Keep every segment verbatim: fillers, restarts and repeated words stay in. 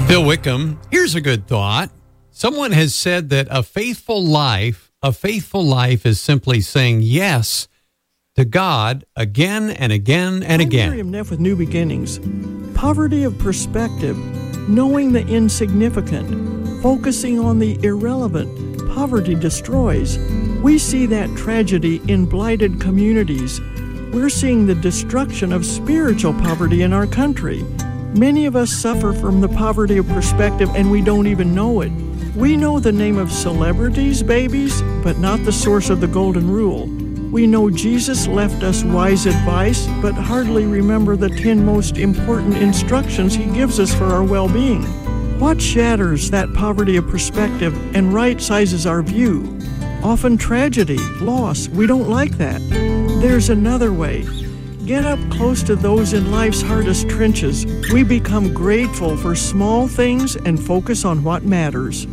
Bill Wickham, here's a good thought. Someone has said that a faithful life, a faithful life is simply saying yes to God again and again and again. I'm Miriam Neff with New Beginnings. Poverty of perspective, knowing the insignificant, focusing on the irrelevant, poverty destroys. We see that tragedy in blighted communities. We're seeing the destruction of spiritual poverty in our country. Many of us suffer from the poverty of perspective and we don't even know it. We know the name of celebrities, babies, but not the source of the golden rule. We know Jesus left us wise advice, but hardly remember the ten most important instructions he gives us for our well-being. What shatters that poverty of perspective and right-sizes our view? Often tragedy, loss, we don't like that. There's another way. Get up close to those in life's hardest trenches. We become grateful for small things and focus on what matters.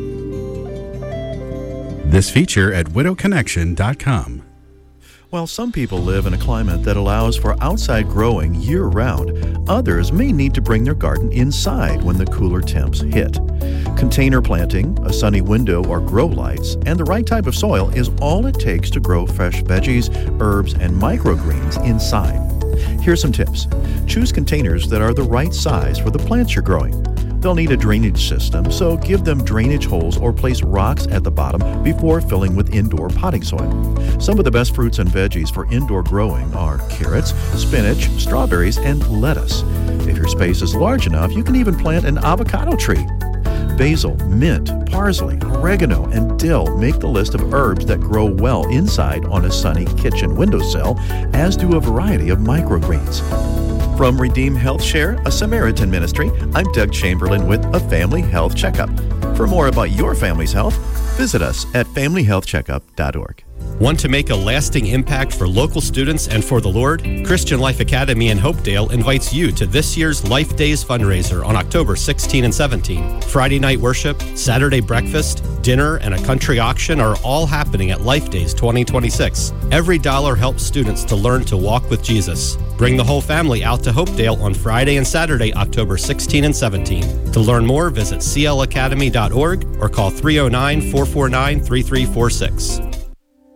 This feature at widow connection dot com. While some people live in a climate that allows for outside growing year-round, others may need to bring their garden inside when the cooler temps hit. Container planting, a sunny window or grow lights, and the right type of soil is all it takes to grow fresh veggies, herbs, and microgreens inside. Here's some tips. Choose containers that are the right size for the plants you're growing. They'll need a drainage system, so give them drainage holes or place rocks at the bottom before filling with indoor potting soil. Some of the best fruits and veggies for indoor growing are carrots, spinach, strawberries, and lettuce. If your space is large enough, you can even plant an avocado tree. Basil, mint, parsley, oregano, and dill make the list of herbs that grow well inside on a sunny kitchen windowsill, as do a variety of microgreens. From Redeem Health Share, a Samaritan ministry, I'm Doug Chamberlain with a Family Health Checkup. For more about your family's health, visit us at family health checkup dot org. Want to make a lasting impact for local students and for the Lord? Christian Life Academy in Hopedale invites you to this year's Life Days fundraiser on October sixteenth and seventeenth. Friday night worship, Saturday breakfast, dinner, and a country auction are all happening at Life Days twenty twenty-six. Every dollar helps students to learn to walk with Jesus. Bring the whole family out to Hopedale on Friday and Saturday, October sixteenth and seventeenth. To learn more, visit c l academy dot org or call three oh nine, four four nine, three three four six.